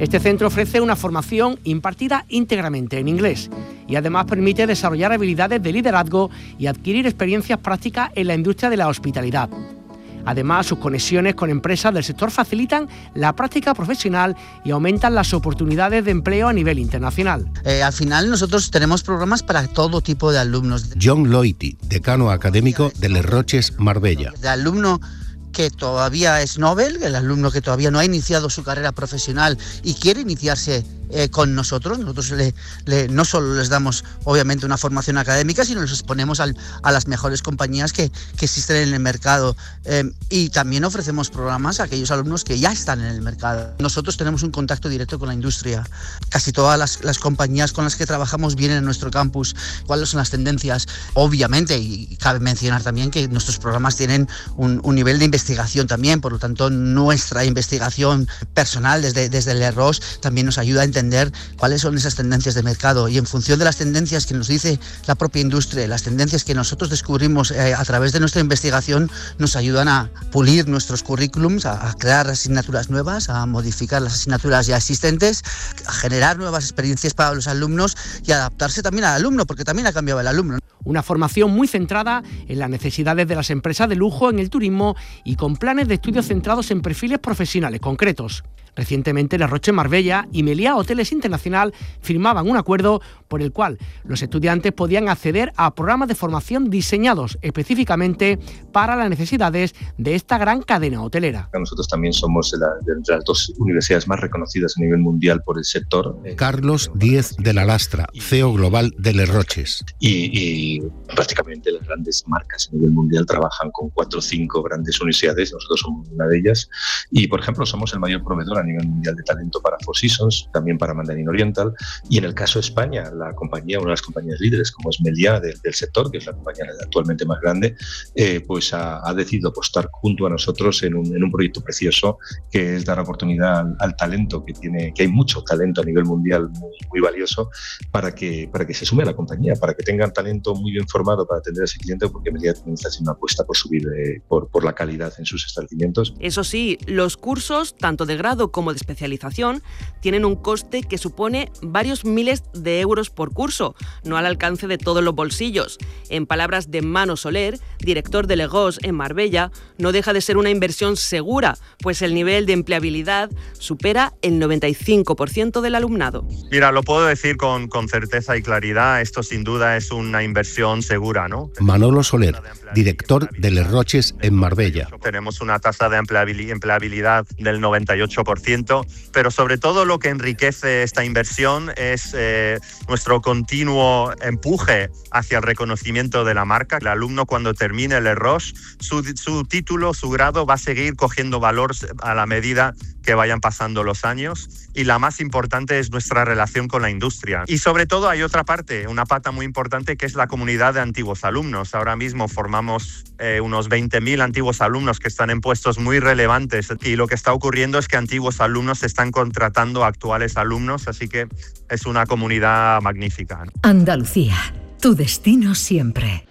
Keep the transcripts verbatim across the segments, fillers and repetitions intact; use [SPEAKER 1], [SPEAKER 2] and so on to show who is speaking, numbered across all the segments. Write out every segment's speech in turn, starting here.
[SPEAKER 1] Este centro ofrece una formación impartida íntegramente en inglés y además permite desarrollar habilidades de liderazgo y adquirir experiencias prácticas en la industria de la hospitalidad. Además, sus conexiones con empresas del sector facilitan la práctica profesional y aumentan las oportunidades de empleo a nivel internacional.
[SPEAKER 2] Eh, al final nosotros tenemos programas para todo tipo de alumnos.
[SPEAKER 3] John Loiti, decano académico de Les Roches, Marbella.
[SPEAKER 2] De alumno que todavía es novel, el alumno que todavía no ha iniciado su carrera profesional y quiere iniciarse eh, con nosotros. Nosotros le, le, no solo les damos obviamente una formación académica, sino les exponemos al, a las mejores compañías que, que existen en el mercado eh, y también ofrecemos programas a aquellos alumnos que ya están en el mercado. Nosotros tenemos un contacto directo con la industria. Casi todas las, las compañías con las que trabajamos vienen a nuestro campus. ¿Cuáles son las tendencias? Obviamente, y cabe mencionar también que nuestros programas tienen un, un nivel de investigación también, por lo tanto nuestra investigación personal desde, desde Les Roches también nos ayuda a entender cuáles son esas tendencias de mercado, y en función de las tendencias que nos dice la propia industria, las tendencias que nosotros descubrimos eh, a través de nuestra investigación, nos ayudan a pulir nuestros currículums, a, a crear asignaturas nuevas, a modificar las asignaturas ya existentes, a generar nuevas experiencias para los alumnos y adaptarse también al alumno, porque también ha cambiado el alumno.
[SPEAKER 1] Una formación muy centrada en las necesidades de las empresas de lujo en el turismo y con planes de estudios centrados en perfiles profesionales concretos. Recientemente, Les Roches Marbella y Meliá Hoteles Internacional firmaban un acuerdo por el cual los estudiantes podían acceder a programas de formación diseñados específicamente para las necesidades de esta gran cadena hotelera.
[SPEAKER 4] Nosotros también somos de, la, de las dos universidades más reconocidas a nivel mundial por el sector.
[SPEAKER 3] Carlos Díez de la Lastra, C E O global de Les Roches.
[SPEAKER 4] Y, y prácticamente las grandes marcas a nivel mundial trabajan con cuatro o cinco grandes universidades, nosotros somos una de ellas. Y, por ejemplo, somos el mayor proveedor a nivel mundial de talento para Four Seasons, también para Mandarin Oriental, y en el caso de España, la compañía, una de las compañías líderes como es Meliá del, del sector, que es la compañía actualmente más grande, eh, pues ha, ha decidido apostar junto a nosotros en un, en un proyecto precioso que es dar oportunidad al, al talento que tiene, que hay mucho talento a nivel mundial muy, muy valioso para que, para que se sume a la compañía, para que tengan talento muy bien formado para atender a ese cliente, porque Meliá también está haciendo una apuesta por subir eh, por, por la calidad en sus establecimientos.
[SPEAKER 5] Eso sí, los cursos, tanto de grado como de especialización, tienen un coste que supone varios miles de euros por curso, no al alcance de todos los bolsillos. En palabras de Mano Soler, director de Les Roches en Marbella, no deja de ser una inversión segura, pues el nivel de empleabilidad supera el noventa y cinco por ciento del alumnado.
[SPEAKER 6] Mira, lo puedo decir con, con certeza y claridad, esto sin duda es una inversión segura, ¿no?
[SPEAKER 3] Manolo Soler, director de Les Roches en Marbella.
[SPEAKER 6] Tenemos una tasa de empleabilidad del noventa y ocho por ciento, pero sobre todo lo que enriquece esta inversión es eh, nuestro continuo empuje hacia el reconocimiento de la marca. El alumno, cuando termine Les Roches, su, su título, su grado va a seguir cogiendo valor a la medida que vayan pasando los años, y la más importante es nuestra relación con la industria. Y sobre todo hay otra parte, una pata muy importante, que es la comunidad de antiguos alumnos. Ahora mismo formamos eh, unos veinte mil antiguos alumnos que están en puestos muy relevantes, y lo que está ocurriendo es que antiguos alumnos están contratando a actuales alumnos, así que es una comunidad magnífica.
[SPEAKER 7] Andalucía, tu destino siempre.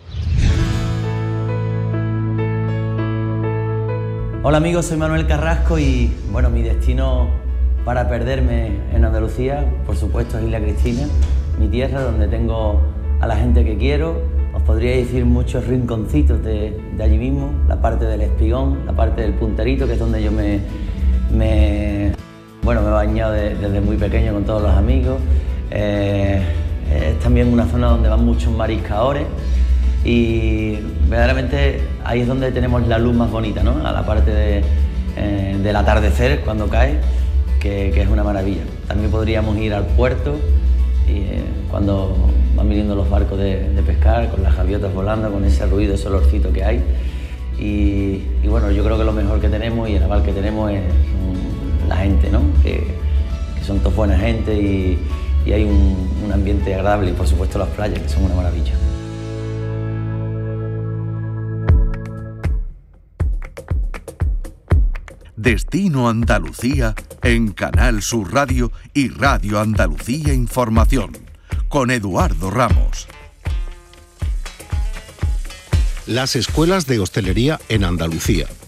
[SPEAKER 8] Hola amigos, soy Manuel Carrasco y bueno, mi destino para perderme en Andalucía, por supuesto, es Isla Cristina, mi tierra donde tengo a la gente que quiero. Os podría decir muchos rinconcitos de, de allí mismo, la parte del Espigón, la parte del Punterito, que es donde yo me, me, bueno, me he bañado de, desde muy pequeño con todos los amigos. Eh, es también una zona donde van muchos mariscadores. Y verdaderamente ahí es donde tenemos la luz más bonita, ¿no? A la parte de, eh, del atardecer cuando cae, que, que es una maravilla. También podríamos ir al puerto y, eh, cuando van viniendo los barcos de, de pescar, con las gaviotas volando, con ese ruido, ese olorcito que hay. Y, y bueno, yo creo que lo mejor que tenemos y el aval que tenemos es um, la gente, ¿no? Que, que son todos buena gente y, y hay un, un ambiente agradable, y por supuesto las playas, que son una maravilla.
[SPEAKER 9] Destino Andalucía en Canal Sur Radio y Radio Andalucía Información, con Eduardo Ramos.
[SPEAKER 3] Las escuelas de hostelería en Andalucía.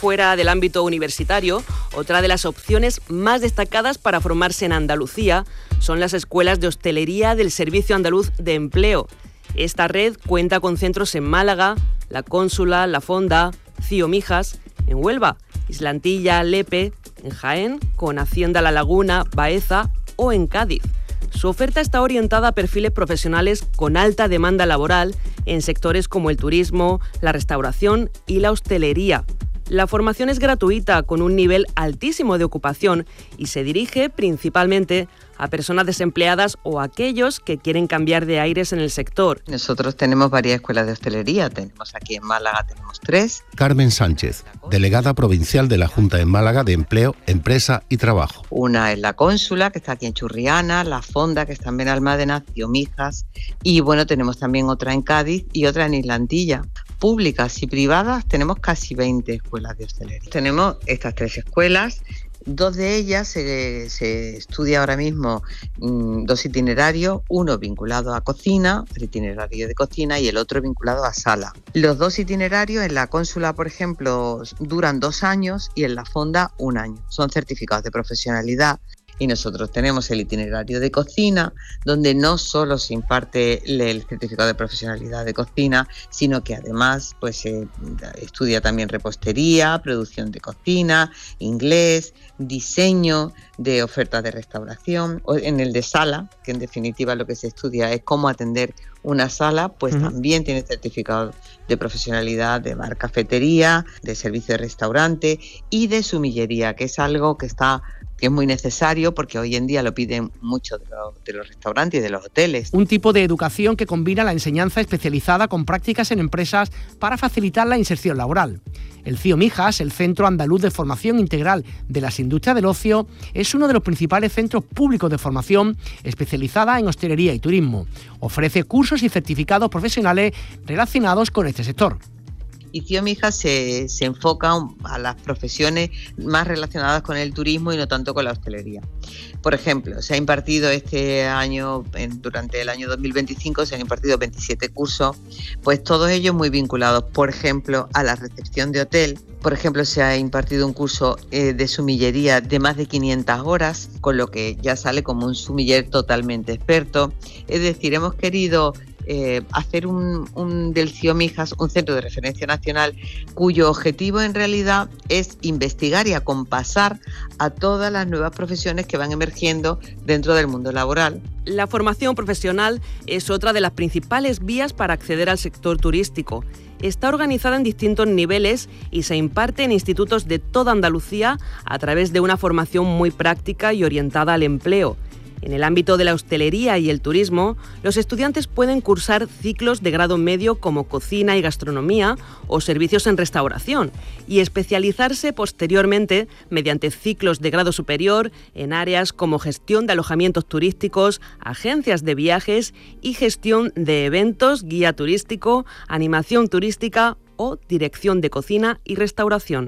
[SPEAKER 5] fuera del ámbito universitario, otra de las opciones más destacadas para formarse en Andalucía son las escuelas de hostelería del Servicio Andaluz de Empleo. Esta red cuenta con centros en Málaga, La Cónsula, La Fonda, Cío Mijas, en Huelva, Islantilla, Lepe, en Jaén, con Hacienda La Laguna, Baeza o en Cádiz. Su oferta está orientada a perfiles profesionales con alta demanda laboral en sectores como el turismo, la restauración y la hostelería. La formación es gratuita con un nivel altísimo de ocupación y se dirige principalmente a personas desempleadas o a aquellos que quieren cambiar de aires en el sector.
[SPEAKER 10] Nosotros tenemos varias escuelas de hostelería, tenemos aquí en Málaga, tenemos tres.
[SPEAKER 3] Carmen Sánchez, delegada provincial de la Junta en Málaga de Empleo, Empresa y Trabajo.
[SPEAKER 10] Una es La Cónsula, que está aquí en Churriana, La Fonda, que está en Benalmádena, Cío Mijas, y bueno, tenemos también otra en Cádiz y otra en Islantilla. Públicas y privadas tenemos casi veinte escuelas de hostelería. Tenemos estas tres escuelas. Dos de ellas se, se estudia ahora mismo mmm, dos itinerarios, uno vinculado a cocina, el itinerario de cocina, y el otro vinculado a sala. Los dos itinerarios en La Cónsula, por ejemplo, duran dos años y en La Fonda un año. Son certificados de profesionalidad. Y nosotros tenemos el itinerario de cocina, donde no solo se imparte el certificado de profesionalidad de cocina, sino que además pues, se estudia también repostería, producción de cocina, inglés, diseño de ofertas de restauración. En el de sala, que en definitiva lo que se estudia es cómo atender una sala, pues uh-huh. también tiene certificado de profesionalidad de bar cafetería, de servicio de restaurante y de sumillería, que es algo que está que es muy necesario porque hoy en día lo piden muchos de los, de los restaurantes y de los hoteles.
[SPEAKER 1] Un tipo de educación que combina la enseñanza especializada con prácticas en empresas para facilitar la inserción laboral. El Cío Mijas, el Centro Andaluz de Formación Integral de las Industrias del Ocio, es uno de los principales centros públicos de formación especializada en hostelería y turismo. Ofrece cursos y certificados profesionales relacionados con este sector.
[SPEAKER 10] Y Cío Mijas se, se enfoca a las profesiones más relacionadas con el turismo y no tanto con la hostelería. Por ejemplo, se ha impartido este año, en, durante el año dos mil veinticinco, se han impartido veintisiete cursos, pues todos ellos muy vinculados, por ejemplo, a la recepción de hotel. Por ejemplo, se ha impartido un curso eh, de sumillería de más de quinientas horas, con lo que ya sale como un sumiller totalmente experto. Es decir, hemos querido Eh, hacer un, un del Cío Mijas un centro de referencia nacional cuyo objetivo en realidad es investigar y acompasar a todas las nuevas profesiones que van emergiendo dentro del mundo laboral.
[SPEAKER 5] La formación profesional es otra de las principales vías para acceder al sector turístico. Está organizada en distintos niveles y se imparte en institutos de toda Andalucía a través de una formación muy práctica y orientada al empleo. En el ámbito de la hostelería y el turismo, los estudiantes pueden cursar ciclos de grado medio como cocina y gastronomía o servicios en restauración y especializarse posteriormente mediante ciclos de grado superior en áreas como gestión de alojamientos turísticos, agencias de viajes y gestión de eventos, guía turístico, animación turística o dirección de cocina y restauración.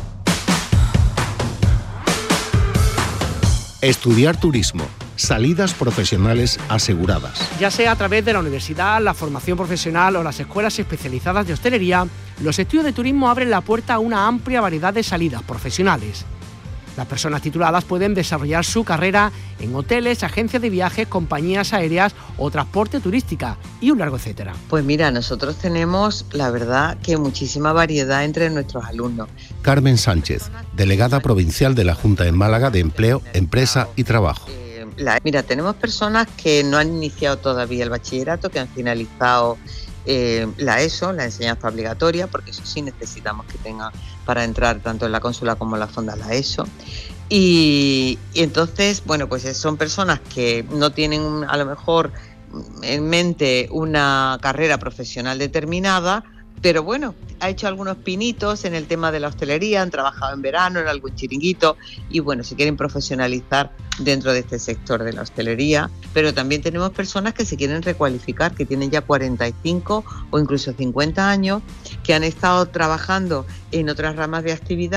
[SPEAKER 3] Estudiar turismo. Salidas profesionales aseguradas.
[SPEAKER 1] Ya sea a través de la universidad, la formación profesional o las escuelas especializadas de hostelería, los estudios de turismo abren la puerta a una amplia variedad de salidas profesionales. Las personas tituladas pueden desarrollar su carrera en hoteles, agencias de viajes, compañías aéreas o transporte turística y un largo etcétera.
[SPEAKER 10] Pues mira, nosotros tenemos, la verdad, que muchísima variedad entre nuestros alumnos.
[SPEAKER 3] Carmen Sánchez, delegada provincial de la Junta en Málaga de Empleo, Empresa y Trabajo.
[SPEAKER 10] La, mira, tenemos personas que no han iniciado todavía el bachillerato, que han finalizado eh, la ESO, la enseñanza obligatoria, porque eso sí necesitamos que tengan para entrar tanto en la Cónsula como en la Fonda la ESO. Y, y entonces, bueno, pues son personas que no tienen a lo mejor en mente una carrera profesional determinada, pero bueno, ha hecho algunos pinitos en el tema de la hostelería, han trabajado en verano en algún chiringuito y bueno, se quieren profesionalizar dentro de este sector de la hostelería, pero también tenemos personas que se quieren recualificar, que tienen ya cuarenta y cinco o incluso cincuenta años, que han estado trabajando en otras ramas de actividad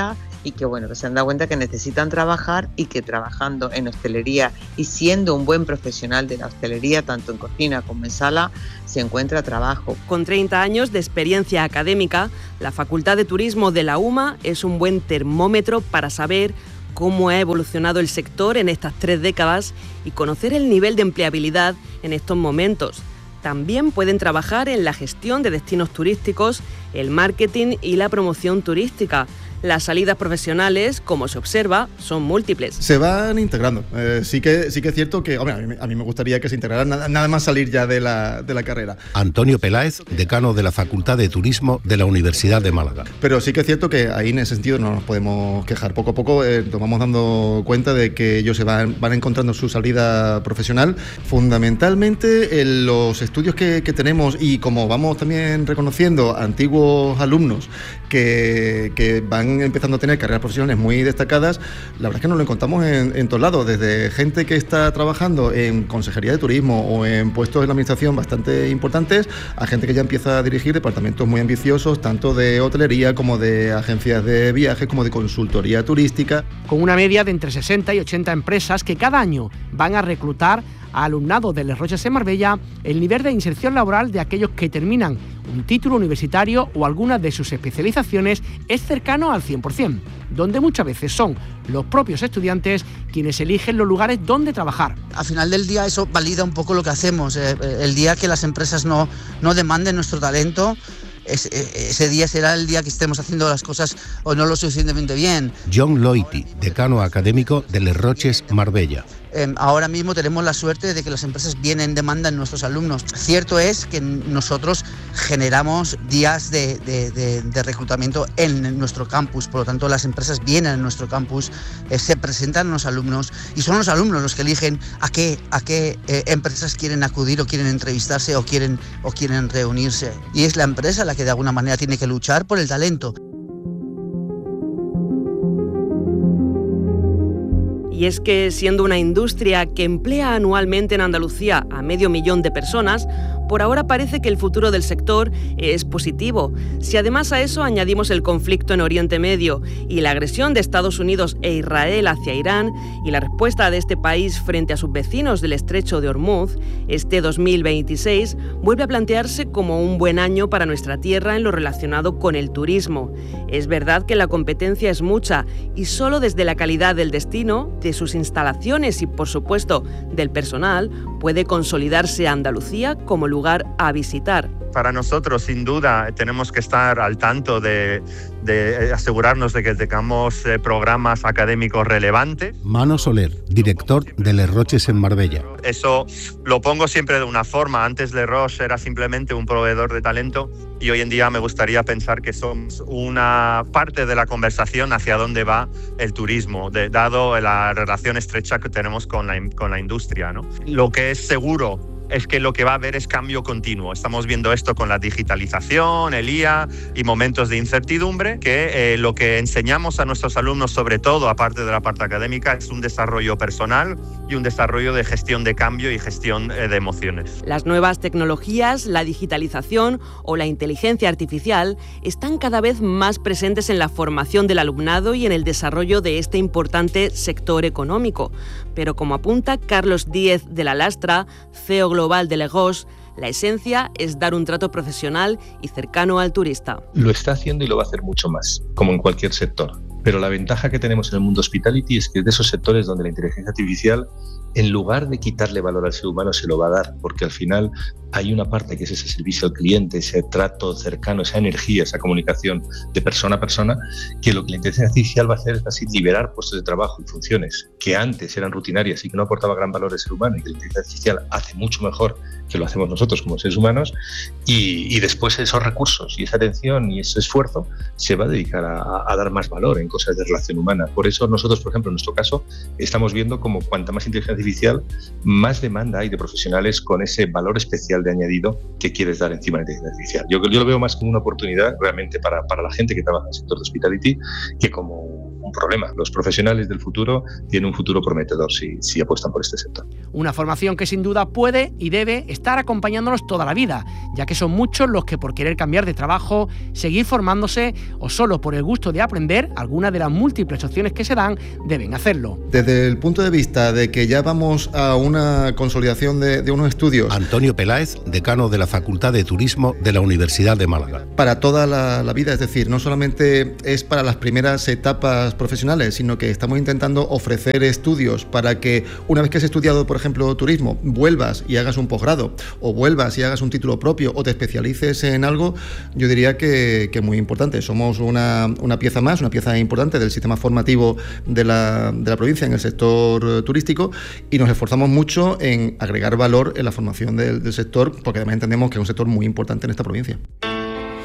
[SPEAKER 10] y que bueno, que se han dado cuenta que necesitan trabajar y que trabajando en hostelería y siendo un buen profesional de la hostelería, tanto en cocina como en sala, se encuentra trabajo.
[SPEAKER 5] Con treinta años de experiencia académica, la Facultad de Turismo de la UMA es un buen termómetro para saber cómo ha evolucionado el sector en estas tres décadas y conocer el nivel de empleabilidad en estos momentos. También pueden trabajar en la gestión de destinos turísticos, el marketing y la promoción turística. Las salidas profesionales, como se observa, son múltiples.
[SPEAKER 11] Se van integrando. Eh, sí que sí que es cierto que, hombre, a mí, a mí me gustaría que se integraran nada, nada más salir ya de la, de la carrera.
[SPEAKER 3] Antonio Peláez, decano de la Facultad de Turismo de la Universidad de Málaga.
[SPEAKER 11] Pero sí que es cierto que ahí en ese sentido no nos podemos quejar. Poco a poco eh, nos vamos dando cuenta de que ellos se van, van encontrando su salida profesional. Fundamentalmente en los estudios que, que tenemos y como vamos también reconociendo antiguos alumnos que, que van empezando a tener carreras profesionales muy destacadas, la verdad es que nos lo encontramos en, en todos lados, desde gente que está trabajando en consejería de turismo o en puestos en la administración bastante importantes, a gente que ya empieza a dirigir departamentos muy ambiciosos, tanto de hotelería como de agencias de viajes, como de consultoría turística.
[SPEAKER 1] Con una media de entre sesenta y ochenta empresas que cada año van a reclutar a alumnado de Les Roches en Marbella, el nivel de inserción laboral de aquellos que terminan un título universitario o alguna de sus especializaciones es cercano al cien por ciento, donde muchas veces son los propios estudiantes quienes eligen los lugares donde trabajar.
[SPEAKER 2] Al final del día eso valida un poco lo que hacemos. El día que las empresas no, no demanden nuestro talento, Ese, ese día será el día que estemos haciendo las cosas o no lo suficientemente bien.
[SPEAKER 3] John Loiti, decano académico de Les Roches Marbella.
[SPEAKER 2] Eh, ahora mismo tenemos la suerte de que las empresas vienen, demandan nuestros alumnos. Cierto es que nosotros generamos días de, de, de, de reclutamiento en nuestro campus, por lo tanto las empresas vienen a nuestro campus, eh, se presentan a los alumnos y son los alumnos los que eligen a qué, a qué eh, empresas quieren acudir o quieren entrevistarse o quieren, o quieren reunirse. Y es la empresa la que de alguna manera tiene que luchar por el talento.
[SPEAKER 5] Y es que, siendo una industria que emplea anualmente en Andalucía a medio millón de personas, por ahora parece que el futuro del sector es positivo. Si además a eso añadimos el conflicto en Oriente Medio y la agresión de Estados Unidos e Israel hacia Irán y la respuesta de este país frente a sus vecinos del Estrecho de Hormuz, este dos mil veintiséis vuelve a plantearse como un buen año para nuestra tierra en lo relacionado con el turismo. Es verdad que la competencia es mucha y solo desde la calidad del destino, de sus instalaciones y, por supuesto, del personal, puede consolidarse Andalucía como lugar a visitar.
[SPEAKER 6] Para nosotros, sin duda, tenemos que estar al tanto de, de asegurarnos de que tengamos eh, programas académicos relevantes.
[SPEAKER 3] Mano Soler, director de Les Roches en Marbella.
[SPEAKER 6] Eso lo pongo siempre de una forma. Antes Les Roches era simplemente un proveedor de talento y hoy en día me gustaría pensar que somos una parte de la conversación hacia dónde va el turismo, de, dado la relación estrecha que tenemos con la, con la industria, ¿no? Lo que es seguro es que lo que va a haber es cambio continuo. Estamos viendo esto con la digitalización, el I A y momentos de incertidumbre, que eh, lo que enseñamos a nuestros alumnos, sobre todo aparte de la parte académica, es un desarrollo personal y un desarrollo de gestión de cambio y gestión eh, de emociones.
[SPEAKER 5] Las nuevas tecnologías, la digitalización o la inteligencia artificial están cada vez más presentes en la formación del alumnado y en el desarrollo de este importante sector económico. Pero como apunta Carlos Díez de la Lastra, C E O global de Les Roches, la esencia es dar un trato profesional y cercano al turista.
[SPEAKER 4] Lo está haciendo y lo va a hacer mucho más, como en cualquier sector. Pero la ventaja que tenemos en el mundo hospitality es que es de esos sectores donde la inteligencia artificial, en lugar de quitarle valor al ser humano, se lo va a dar, porque al final hay una parte que es ese servicio al cliente, ese trato cercano, esa energía, esa comunicación de persona a persona, que lo que la inteligencia artificial va a hacer es así liberar puestos de trabajo y funciones que antes eran rutinarias y que no aportaba gran valor al ser humano, y que la inteligencia artificial hace mucho mejor que lo hacemos nosotros como seres humanos, y, y después esos recursos y esa atención y ese esfuerzo se va a dedicar a, a dar más valor en cosas de relación humana. Por eso nosotros, por ejemplo, en nuestro caso, estamos viendo como cuanta más inteligencia artificial, más demanda hay de profesionales con ese valor especial de añadido que quieres dar encima de la inteligencia artificial. Yo, yo lo veo más como una oportunidad realmente para, para la gente que trabaja en el sector de hospitality que como un problema. Los profesionales del futuro tienen un futuro prometedor si, si apuestan por este sector.
[SPEAKER 1] Una formación que sin duda puede y debe estar acompañándonos toda la vida, ya que son muchos los que por querer cambiar de trabajo, seguir formándose o solo por el gusto de aprender alguna de las múltiples opciones que se dan, deben hacerlo.
[SPEAKER 11] Desde el punto de vista de que ya vamos a una consolidación de, de unos estudios...
[SPEAKER 3] Antonio Peláez, decano de la Facultad de Turismo de la Universidad de Málaga.
[SPEAKER 11] Para toda la, la vida, es decir, no solamente es para las primeras etapas profesionales, sino que estamos intentando ofrecer estudios para que una vez que has estudiado, por ejemplo, turismo, vuelvas y hagas un posgrado, o vuelvas y hagas un título propio, o te especialices en algo, yo diría que es muy importante. Somos una, una pieza más, una pieza importante del sistema formativo de la, de la provincia en el sector turístico, y nos esforzamos mucho en agregar valor en la formación del, del sector, porque además entendemos que es un sector muy importante en esta provincia.